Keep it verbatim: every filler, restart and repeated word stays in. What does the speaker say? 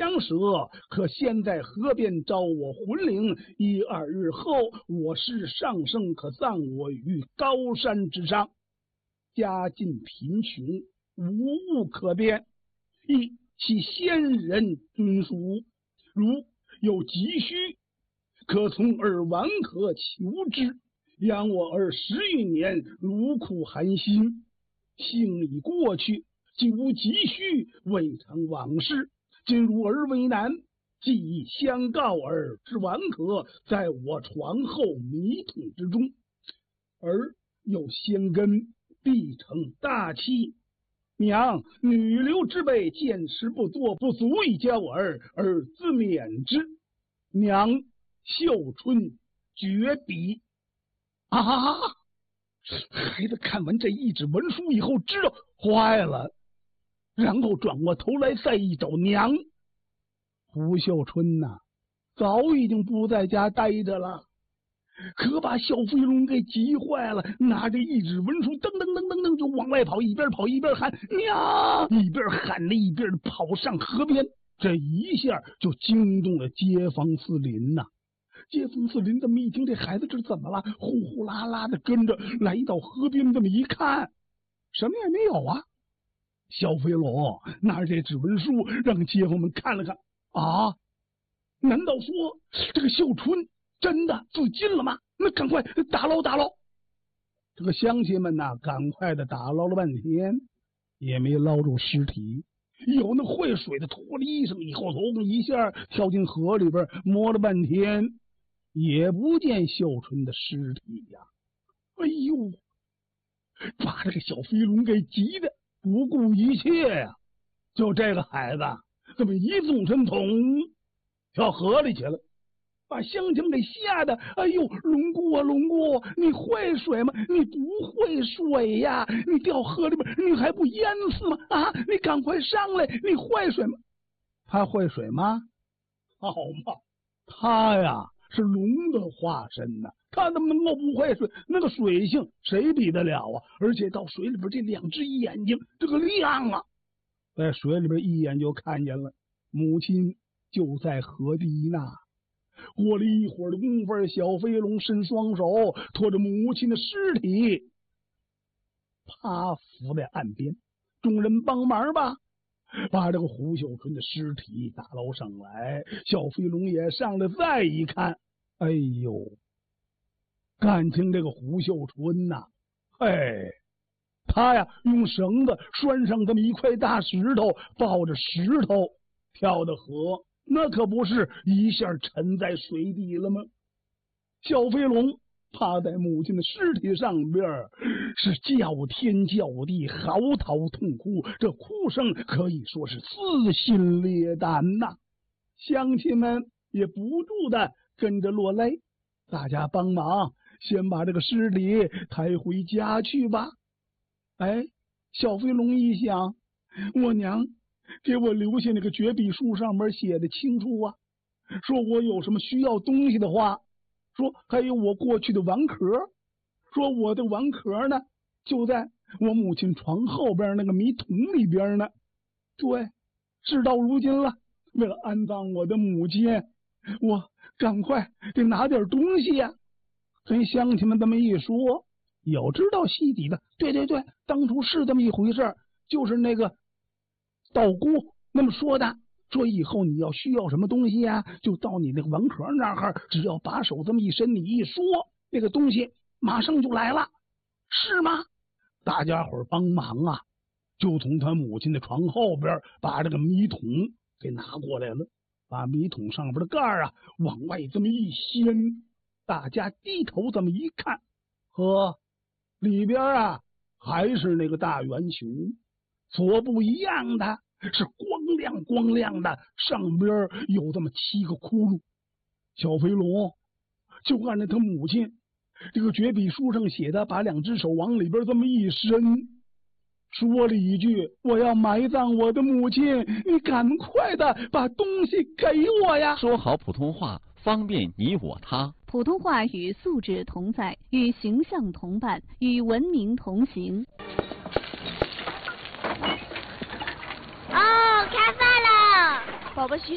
良舍，可先在河边招我魂灵，一二日后我师上圣，可葬我于高山之上。家境贫穷，无物可变，亦其先人尊属，如有急需，可从而王可求之。养我儿十余年，劳苦寒心，幸已过去，既无急需，未尝往事。今如儿为难，既已相告儿之王可在我床后米桶之中，儿有先根，必成大器。娘，女流之辈见识不多，不足以教儿，儿自免之。娘，秀春绝笔。啊！孩子看完这一纸文书以后，知道坏了，然后转过头来再一找娘，胡秀春呐、啊，早已经不在家待着了，可把小飞龙给急坏了，拿着一纸文书，噔噔噔噔噔就往外跑，一边跑一边喊娘，一边喊着一边跑上河边，这一下就惊动了街坊四邻呐、啊。街坊四邻这么一听，这孩子这怎么了？呼呼啦啦的跟着来到河边，这么一看，什么也没有啊。小飞龙拿着这纸文书让街坊们看了看，啊，难道说这个秀春真的自尽了吗？那赶快打捞打捞。这个乡亲们呐，赶快的打捞了半天，也没捞住尸体。有那会水的脱了衣裳以后，咚一下跳进河里边，摸了半天，也不见秀春的尸体呀！哎呦，把这个小飞龙给急的不顾一切呀！就这个孩子，这么一纵身捅跳河里去了，把乡亲们给吓得，哎呦，龙姑啊龙姑，你会水吗？你不会水呀！你掉河里边，你还不淹死吗？啊，你赶快上来！你会水吗？他会水吗？好嘛，他呀是龙的化身呐、啊，他怎么能够不会水？那个水性谁比得了啊？而且到水里边这两只眼睛，这个亮啊，在水里边一眼就看见了母亲就在河堤那。过了一会儿的功夫，小飞龙伸双手拖着母亲的尸体趴伏在岸边，众人帮忙吧，把这个胡秀春的尸体打捞上来。小飞龙也上来再一看，哎呦，感情这个胡秀春呐、啊，嘿，他呀用绳子拴上这么一块大石头，抱着石头跳的河，那可不是一下沉在水底了吗？小飞龙趴在母亲的尸体上边，是叫天叫地，嚎啕痛哭，这哭声可以说是撕心裂胆呐、啊！乡亲们也不住的跟着落泪，大家帮忙先把这个尸体抬回家去吧。哎，小飞龙一想，我娘给我留下那个绝笔书上面写的清楚啊，说我有什么需要东西的话，说还有我过去的碗壳，说我的碗壳呢就在我母亲床后边那个米桶里边呢。对，事到如今了，为了安葬我的母亲，我赶快得拿点东西呀、啊。跟乡亲们这么一说，有知道细底的，对对对，当初是这么一回事，就是那个道姑那么说的，说以后你要需要什么东西呀、啊，就到你那个碗壳那儿，只要把手这么一伸，你一说，那个东西马上就来了，是吗？大家伙帮忙啊，就从他母亲的床后边把这个米桶给拿过来了，把米桶上边的盖儿啊往外这么一掀，大家低头这么一看，呵，里边啊还是那个大圆球，所不一样的是光亮光亮的，上边有这么七个窟窿。小飞龙就按照他母亲这个绝笔书上写的，把两只手往里边这么一伸，说了一句：“我要埋葬我的母亲，你赶快的把东西给我呀！” 说好普通话，方便你我他。 普通话与素质同在，与形象同伴，与文明同行。 哦，开饭了！ 宝宝洗